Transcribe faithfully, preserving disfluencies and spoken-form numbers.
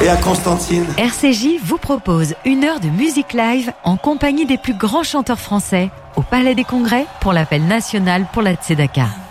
et à Constantine. R C J vous propose une heure de musique live en compagnie des plus grands chanteurs français au Palais des Congrès pour l'appel national pour la Tzedaka.